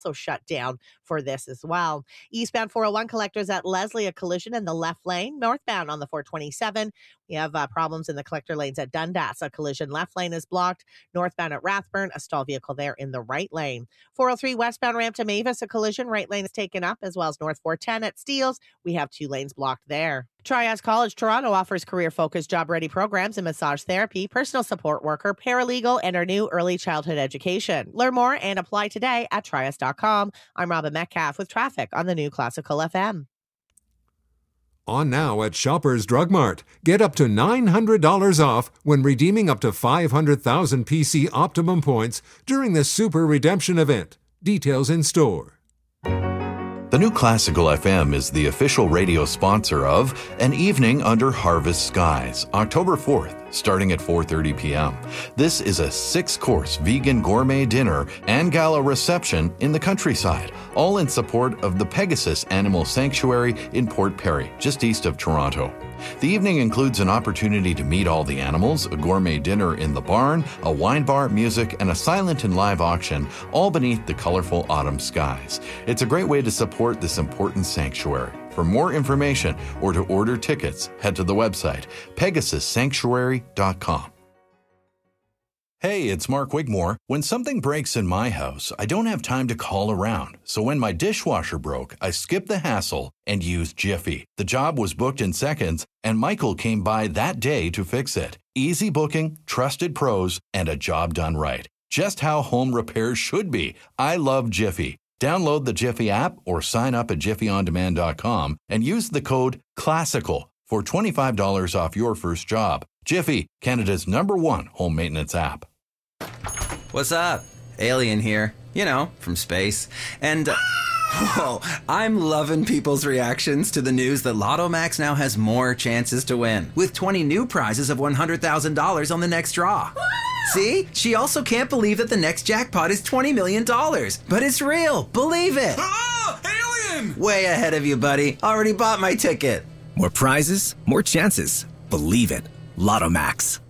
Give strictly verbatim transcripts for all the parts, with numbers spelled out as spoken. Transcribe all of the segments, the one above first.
also shut down for this as well. Eastbound four oh one collectors at Leslie, a collision in the left lane. Northbound on the four twenty-seven, we have uh, problems in the collector lanes at Dundas. A collision left lane is blocked. Northbound at Rathburn, a stall vehicle there in the right lane. four oh three westbound ramp to Mavis, a collision right lane is taken up, as well as North four ten at Steeles. We have two lanes blocked there. Trias College Toronto offers career-focused, job-ready programs in massage therapy, personal support worker, paralegal, and our new early childhood education. Learn more and apply today at trias dot com. I'm Robin Metcalf with traffic on the new Classical F M. On now at Shoppers Drug Mart. Get up to nine hundred dollars off when redeeming up to five hundred thousand P C Optimum points during the Super Redemption event. Details in store. The new Classical F M is the official radio sponsor of An Evening Under Harvest Skies, October fourth, starting at four thirty p.m. This is a six-course vegan gourmet dinner and gala reception in the countryside, all in support of the Pegasus Animal Sanctuary in Port Perry, just east of Toronto. The evening includes an opportunity to meet all the animals, a gourmet dinner in the barn, a wine bar, music, and a silent and live auction, all beneath the colorful autumn skies. It's a great way to support this important sanctuary. For more information or to order tickets, head to the website pegasus sanctuary dot com. Hey, it's Mark Wigmore. When something breaks in my house, I don't have time to call around. So when my dishwasher broke, I skipped the hassle and used Jiffy. The job was booked in seconds, and Michael came by that day to fix it. Easy booking, trusted pros, and a job done right. Just how home repairs should be. I love Jiffy. Download the Jiffy app or sign up at jiffy on demand dot com and use the code CLASSICAL for twenty-five dollars off your first job. Jiffy, Canada's number one home maintenance app. What's up? Alien here. You know, from space. And, uh, whoa, I'm loving people's reactions to the news that Lotto Max now has more chances to win, with twenty new prizes of one hundred thousand dollars on the next draw. See? She also can't believe that the next jackpot is twenty million dollars. But it's real. Believe it. Ah, alien! Way ahead of you, buddy. Already bought my ticket. More prizes, more chances. Believe it. Lotto Max.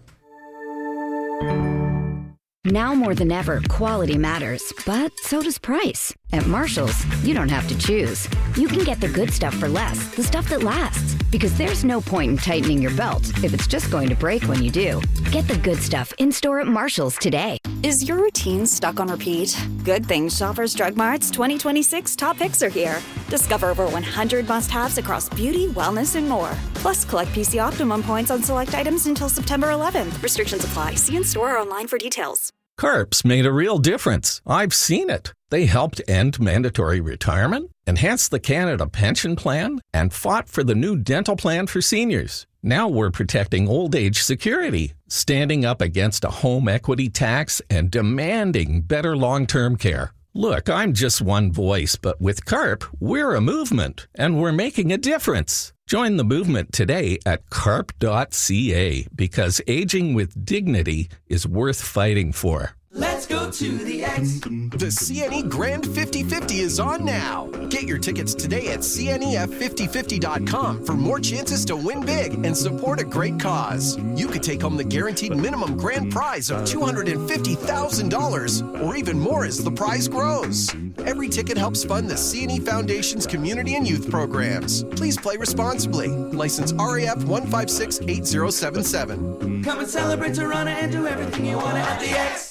Now more than ever, quality matters, but so does price. At Marshall's, you don't have to choose. You can get the good stuff for less, the stuff that lasts. Because there's no point in tightening your belt if it's just going to break when you do. Get the good stuff in-store at Marshall's today. Is your routine stuck on repeat? Good thing Shoppers Drug Mart's twenty twenty-six top picks are here. Discover over one hundred must-haves across beauty, wellness, and more. Plus, collect P C Optimum points on select items until September eleventh. Restrictions apply. See in-store or online for details. CARPS made a real difference. I've seen it. They helped end mandatory retirement, enhanced the Canada Pension Plan, and fought for the new dental plan for seniors. Now we're protecting old age security, standing up against a home equity tax, and demanding better long-term care. Look, I'm just one voice, but with CARP, we're a movement, and we're making a difference. Join the movement today at carp dot c a because aging with dignity is worth fighting for. Let's go to the X. The C N E Grand fifty fifty is on now. Get your tickets today at c n e f fifty fifty dot com for more chances to win big and support a great cause. You could take home the guaranteed minimum grand prize of two hundred fifty thousand dollars or even more as the prize grows. Every ticket helps fund the C N E Foundation's community and youth programs. Please play responsibly. License R A F one five six eight zero seven seven. Come and celebrate Toronto and do everything you want at the X.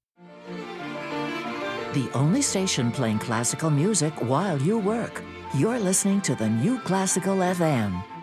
The only station playing classical music while you work. You're listening to the new Classical F M.